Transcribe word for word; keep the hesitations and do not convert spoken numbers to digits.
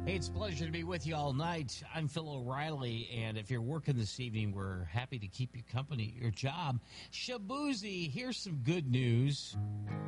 Hey, it's a pleasure to be with you all night. I'm Phil O'Reilly, and if you're working this evening, we're happy to keep you company at your job. Shaboozey, here's some good news.